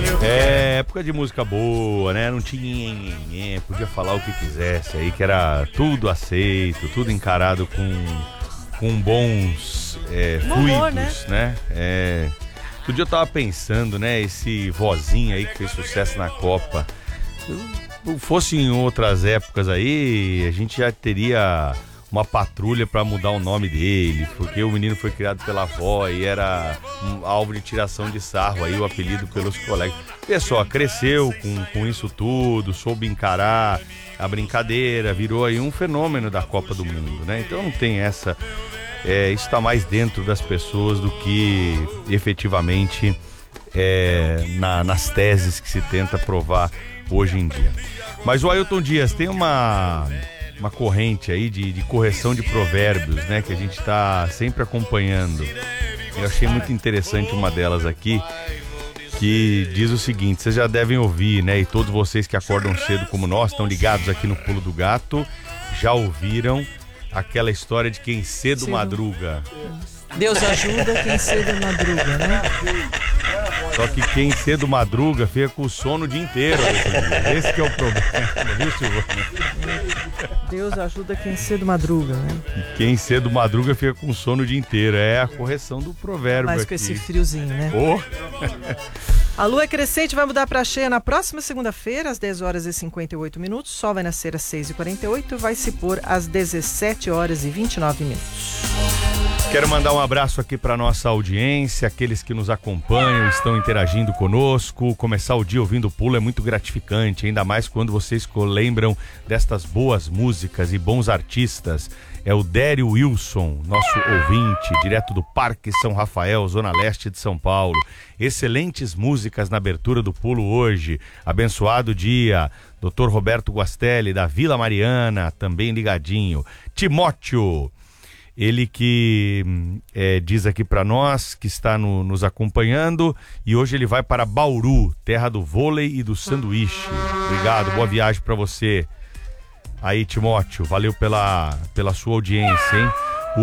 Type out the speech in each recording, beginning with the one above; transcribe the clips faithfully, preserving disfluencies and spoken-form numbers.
velho. É, época de música boa, né? Não tinha ninguém, podia falar o que quisesse aí, que era tudo aceito, tudo encarado com, com bons é, fluidos, né? né? É, outro dia eu tava pensando, né? Esse vozinho aí que fez sucesso na Copa. Se fosse em outras épocas aí, a gente já teria uma patrulha para mudar o nome dele, porque o menino foi criado pela avó e era um alvo de tiração de sarro aí, o apelido pelos colegas. Pessoal, cresceu com, com isso tudo, soube encarar a brincadeira, virou aí um fenômeno da Copa do Mundo, né? Então não tem essa, é, isso está mais dentro das pessoas do que efetivamente é, na, nas teses que se tenta provar hoje em dia. Mas o Ailton Dias tem uma... uma corrente aí de, de correção de provérbios, né, que a gente está sempre acompanhando. Eu achei muito interessante uma delas aqui, que diz o seguinte, vocês já devem ouvir, né, e todos vocês que acordam cedo como nós, estão ligados aqui no Pulo do Gato, já ouviram aquela história de quem cedo Sim. madruga. Deus ajuda quem cedo madruga, né? Só que quem cedo madruga fica com o sono o dia inteiro. Esse que é o problema, viu, Silvana? Deus ajuda quem cedo madruga, né? E quem cedo madruga fica com sono o dia inteiro. É a correção do provérbio. Mas aqui. com esse friozinho, né? Oh. A lua crescente vai mudar para cheia na próxima segunda-feira, às dez horas e cinquenta e oito minutos. O sol vai nascer às seis e quarenta e oito e vai se pôr às dezessete horas e vinte e nove minutos. Quero mandar um abraço aqui para nossa audiência, aqueles que nos acompanham, estão interagindo conosco. Começar o dia ouvindo o Pulo é muito gratificante, ainda mais quando vocês lembram destas boas músicas e bons artistas. É o Dério Wilson, nosso ouvinte, direto do Parque São Rafael, Zona Leste de São Paulo. Excelentes músicas na abertura do Pulo hoje. Abençoado dia. doutor Roberto Guastelli, da Vila Mariana, também ligadinho. Timóteo. Ele que é, diz aqui para nós que está no, nos acompanhando e hoje ele vai para Bauru, terra do vôlei e do sanduíche. Obrigado, boa viagem para você aí, Timóteo. Valeu pela, pela sua audiência, hein?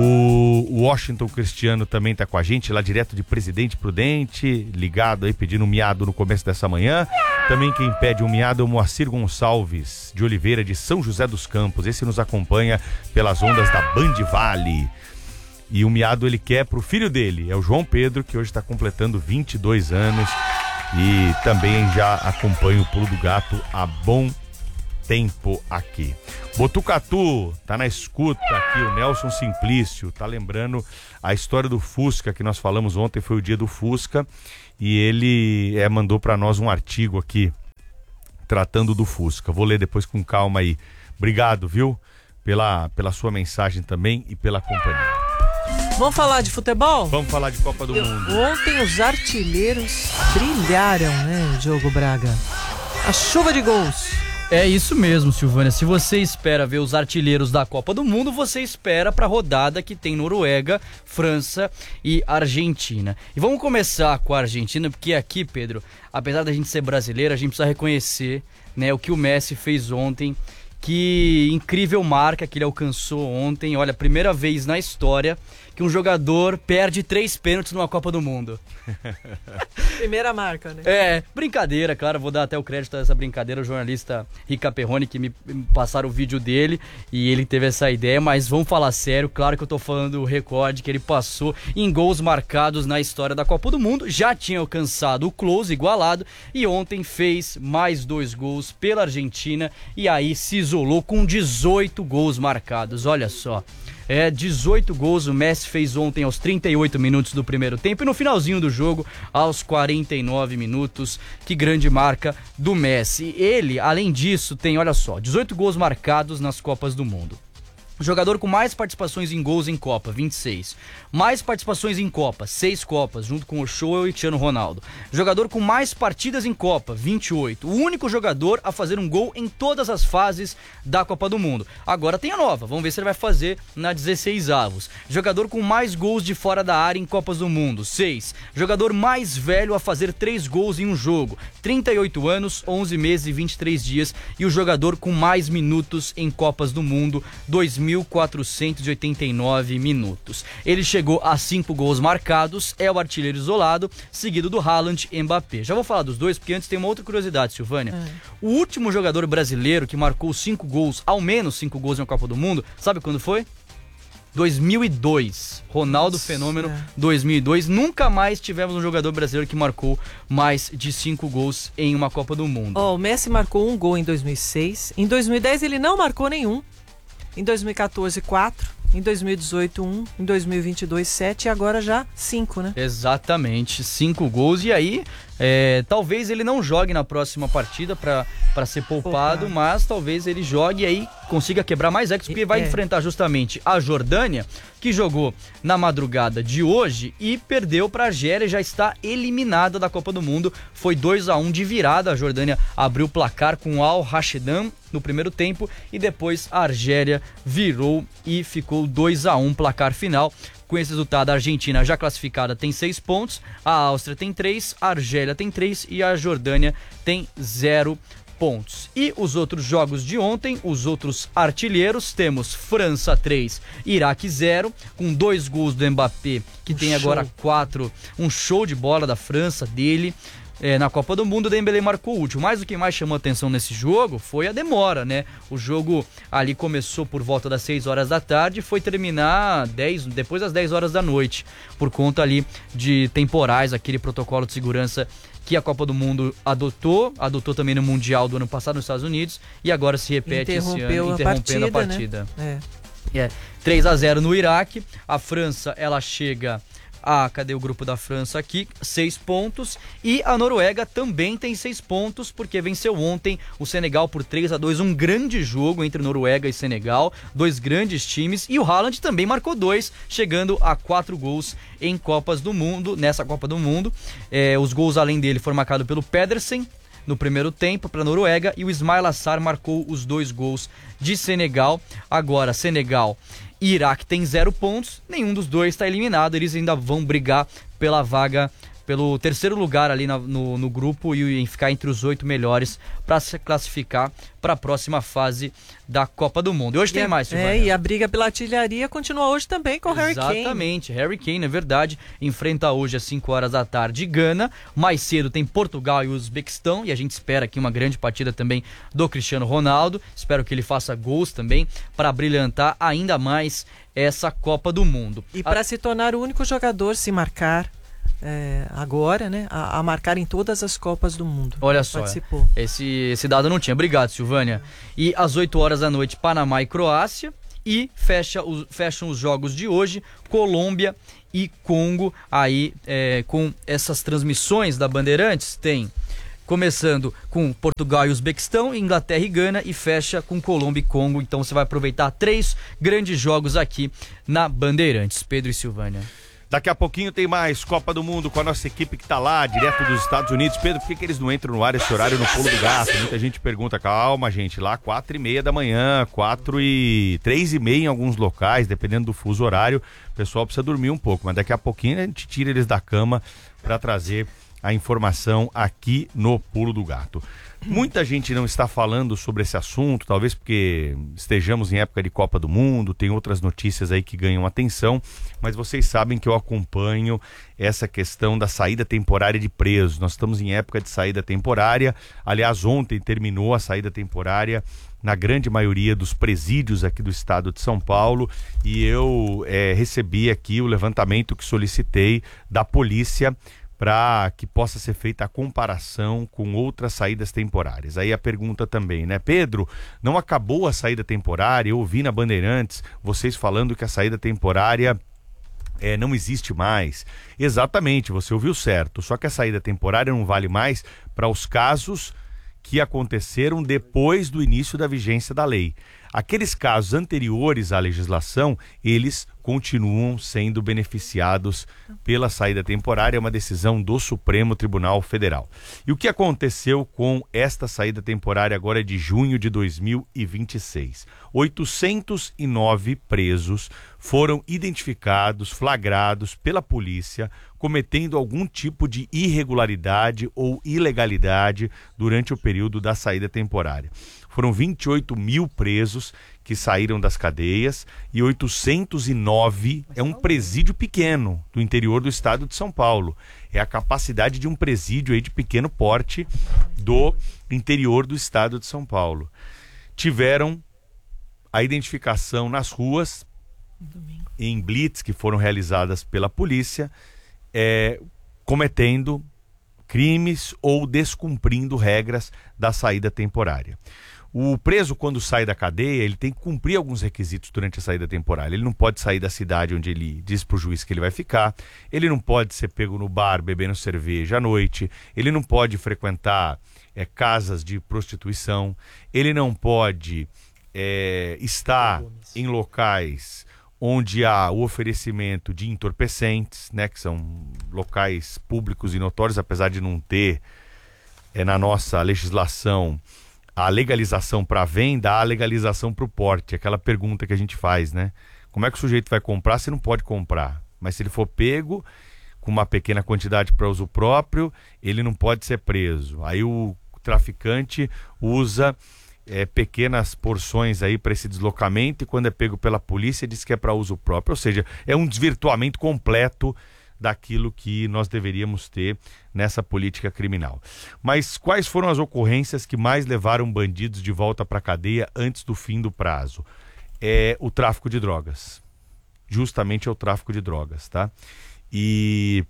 O Washington Cristiano também tá com a gente, lá direto de Presidente Prudente, ligado aí, pedindo um miado no começo dessa manhã. Também quem pede um miado é o Moacir Gonçalves de Oliveira, de São José dos Campos. Esse nos acompanha pelas ondas da Band Vale. E o miado ele quer pro filho dele, é o João Pedro, que hoje está completando vinte e dois anos e também já acompanha o Pulo do Gato há bom tempo aqui. Botucatu tá na escuta aqui, o Nelson Simplício tá lembrando a história do Fusca que nós falamos ontem, foi o dia do Fusca e ele é, mandou para nós um artigo aqui tratando do Fusca. Vou ler depois com calma aí. Obrigado, viu? Pela, pela sua mensagem também e pela companhia. Vamos falar de futebol? Vamos falar de Copa do Eu, Mundo. Ontem os artilheiros brilharam, né, Diogo Braga? A chuva de gols. É isso mesmo, Silvânia. Se você espera ver os artilheiros da Copa do Mundo, você espera para a rodada que tem Noruega, França e Argentina. E vamos começar com a Argentina, porque aqui, Pedro, apesar da gente ser brasileiro, a gente precisa reconhecer, né, o que o Messi fez ontem. Que incrível marca que ele alcançou ontem. Olha, primeira vez na história que um jogador perde três pênaltis numa Copa do Mundo. Primeira marca, né? É, brincadeira, claro, vou dar até o crédito a essa brincadeira, o jornalista Rica Perrone, que me passaram o vídeo dele e ele teve essa ideia, mas vamos falar sério, claro que eu tô falando do recorde que ele passou em gols marcados na história da Copa do Mundo, já tinha alcançado o close, igualado, e ontem fez mais dois gols pela Argentina e aí se isolou com dezoito gols marcados, olha só. É, dezoito gols o Messi fez ontem aos trinta e oito minutos do primeiro tempo e no finalzinho do jogo aos quarenta e nove minutos. Que grande marca do Messi. Ele, além disso, tem, olha só, dezoito gols marcados nas Copas do Mundo. Jogador com mais participações em gols em Copa, vinte e seis. Mais participações em Copa, seis Copas, junto com o Show e Cristiano Ronaldo. Jogador com mais partidas em Copa, vinte e oito. O único jogador a fazer um gol em todas as fases da Copa do Mundo. Agora tem a nova, vamos ver se ele vai fazer na dezesseis avos. Jogador com mais gols de fora da área em Copas do Mundo, seis. Jogador mais velho a fazer três gols em um jogo, trinta e oito anos, onze meses e vinte e três dias. E o jogador com mais minutos em Copas do Mundo, dois mil mil quatrocentos e oitenta e nove minutos. Ele chegou a cinco gols marcados, é o artilheiro isolado, seguido do Haaland e Mbappé. Já vou falar dos dois, porque antes tem uma outra curiosidade, Silvânia. É. O último jogador brasileiro que marcou cinco gols, ao menos cinco gols na Copa do Mundo, sabe quando foi? dois mil e dois. Ronaldo Nossa. Fenômeno, dois mil e dois. Nunca mais tivemos um jogador brasileiro que marcou mais de cinco gols em uma Copa do Mundo. Oh, o Messi marcou um gol em dois mil e seis. Em dois mil e dez ele não marcou nenhum. Em dois mil e quatorze, quatro. Em dois mil e dezoito, um. Em dois mil e vinte e dois, sete. E agora já cinco, né? Exatamente, cinco gols. E aí, é, talvez ele não jogue na próxima partida para para ser poupado, Poupar. mas talvez ele jogue e aí consiga quebrar mais ecos, porque vai é. enfrentar justamente a Jordânia, que jogou na madrugada de hoje e perdeu para a Argélia e já está eliminada da Copa do Mundo. Foi dois a um de virada, a Jordânia abriu o placar com o Al Rashidam no primeiro tempo e depois a Argélia virou e ficou dois a um placar final. Com esse resultado, a Argentina já classificada tem seis pontos, a Áustria tem três, a Argélia tem três e a Jordânia tem zero pontos. E os outros jogos de ontem, os outros artilheiros, temos França três, Iraque zero, com dois gols do Mbappé, que um tem show. agora quatro, um show de bola da França dele. É, na Copa do Mundo, o Dembélé marcou o último. Mas o que mais chamou atenção nesse jogo foi a demora, né? O jogo ali começou por volta das seis horas da tarde e foi terminar dez, depois das dez horas da noite, por conta ali de temporais, aquele protocolo de segurança que a Copa do Mundo adotou, adotou também no Mundial do ano passado nos Estados Unidos e agora se repete esse ano, interrompendo a partida. A partida. Né? É. É. três a zero no Iraque. A França, ela chega... Ah, cadê o grupo da França aqui? Seis pontos. E a Noruega também tem seis pontos, porque venceu ontem o Senegal por três a dois. Um grande jogo entre Noruega e Senegal. Dois grandes times. E o Haaland também marcou dois, chegando a quatro gols em Copas do Mundo, nessa Copa do Mundo. É, os gols além dele foram marcados pelo Pedersen no primeiro tempo para a Noruega. E o Ismail Assar marcou os dois gols de Senegal. Agora, Senegal e Iraque tem zero pontos, nenhum dos dois está eliminado, eles ainda vão brigar pela vaga, pelo terceiro lugar ali na, no, no grupo e em ficar entre os oito melhores para se classificar para a próxima fase da Copa do Mundo. E hoje e tem a, mais, Silvânia. É, e a briga pela artilharia continua hoje também com o Harry Kane. Exatamente, Harry Kane, é verdade, enfrenta hoje às cinco horas da tarde Gana, mais cedo tem Portugal e Uzbequistão, e a gente espera aqui uma grande partida também do Cristiano Ronaldo, espero que ele faça gols também para brilhantar ainda mais essa Copa do Mundo. E para a... se tornar o único jogador se marcar É, agora, né, a, a marcar em todas as Copas do Mundo. Olha só, participou. Esse, esse dado eu não tinha. Obrigado, Silvânia. E às oito horas da noite, Panamá e Croácia. E fecha os, fecham os jogos de hoje, Colômbia e Congo. Aí, é, com essas transmissões da Bandeirantes, tem... Começando com Portugal e Uzbequistão, Inglaterra e Gana, e fecha com Colômbia e Congo. Então você vai aproveitar três grandes jogos aqui na Bandeirantes. Pedro e Silvânia. Daqui a pouquinho tem mais Copa do Mundo com a nossa equipe que tá lá, direto dos Estados Unidos. Pedro, por que, que eles não entram no ar esse horário no Pulo do Gato? Muita gente pergunta, calma gente, lá quatro e meia da manhã, quatro e três e meia em alguns locais, dependendo do fuso horário, o pessoal precisa dormir um pouco, mas daqui a pouquinho a gente tira eles da cama para trazer a informação aqui no Pulo do Gato. Muita gente não está falando sobre esse assunto, talvez porque estejamos em época de Copa do Mundo, tem outras notícias aí que ganham atenção, mas vocês sabem que eu acompanho essa questão da saída temporária de presos. Nós estamos em época de saída temporária, aliás, ontem terminou a saída temporária na grande maioria dos presídios aqui do estado de São Paulo, e eu é, recebi aqui o levantamento que solicitei da polícia para que possa ser feita a comparação com outras saídas temporárias. Aí a pergunta também, né? Pedro, não acabou a saída temporária? Eu ouvi na Bandeirantes vocês falando que a saída temporária é, não existe mais. Exatamente, você ouviu certo. Só que a saída temporária não vale mais para os casos que aconteceram depois do início da vigência da lei. Aqueles casos anteriores à legislação, eles continuam sendo beneficiados pela saída temporária, é uma decisão do Supremo Tribunal Federal. E o que aconteceu com esta saída temporária agora de junho de dois mil e vinte e seis? oitocentos e nove presos foram identificados, flagrados pela polícia cometendo algum tipo de irregularidade ou ilegalidade durante o período da saída temporária. Foram vinte e oito mil presos que saíram das cadeias e oitocentos e nove é um presídio pequeno do interior do estado de São Paulo. É a capacidade de um presídio aí de pequeno porte do interior do estado de São Paulo. Tiveram a identificação nas ruas, em blitz que foram realizadas pela polícia, é, cometendo crimes ou descumprindo regras da saída temporária. O preso, quando sai da cadeia, ele tem que cumprir alguns requisitos durante a saída temporária. Ele não pode sair da cidade onde ele diz para o juiz que ele vai ficar, ele não pode ser pego no bar bebendo cerveja à noite, ele não pode frequentar é, casas de prostituição, ele não pode é, estar em locais onde há o oferecimento de entorpecentes, né, que são locais públicos e notórios, apesar de não ter é, na nossa legislação a legalização para venda, a legalização para o porte. Aquela pergunta que a gente faz, né? Como é que o sujeito vai comprar se não pode comprar? Mas se ele for pego com uma pequena quantidade para uso próprio, ele não pode ser preso. Aí o traficante usa é, pequenas porções aí para esse deslocamento e quando é pego pela polícia diz que é para uso próprio. Ou seja, é um desvirtuamento completo daquilo que nós deveríamos ter nessa política criminal. Mas quais foram as ocorrências que mais levaram bandidos de volta para a cadeia antes do fim do prazo? É o tráfico de drogas. Justamente é o tráfico de drogas, tá? E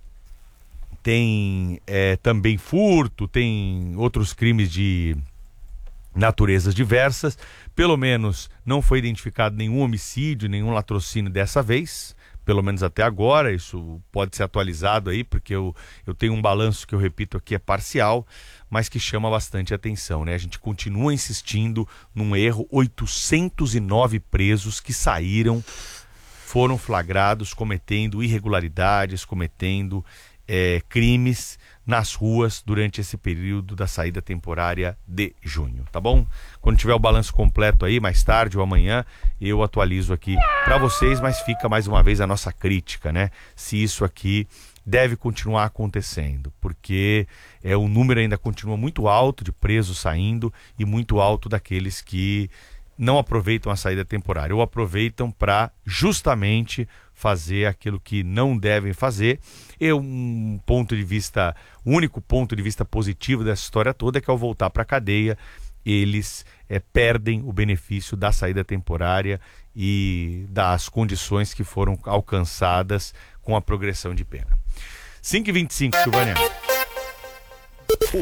tem é, também furto, tem outros crimes de naturezas diversas. Pelo menos não foi identificado nenhum homicídio, nenhum latrocínio dessa vez. Pelo menos até agora, isso pode ser atualizado aí, porque eu, eu tenho um balanço que eu repito aqui, é parcial, mas que chama bastante atenção, né? A gente continua insistindo num erro, oitocentos e nove presos que saíram, foram flagrados cometendo irregularidades, cometendo é, crimes nas ruas durante esse período da saída temporária de junho, tá bom? Quando tiver o balanço completo aí, mais tarde ou amanhã, eu atualizo aqui para vocês, mas fica mais uma vez a nossa crítica, né? Se isso aqui deve continuar acontecendo, porque é, o número ainda continua muito alto de presos saindo e muito alto daqueles que não aproveitam a saída temporária, ou aproveitam para justamente fazer aquilo que não devem fazer. E um ponto de vista, o único ponto de vista positivo dessa história toda é que ao voltar para a cadeia, eles é, perdem o benefício da saída temporária e das condições que foram alcançadas com a progressão de pena. cinco e vinte e cinco, Silvânia.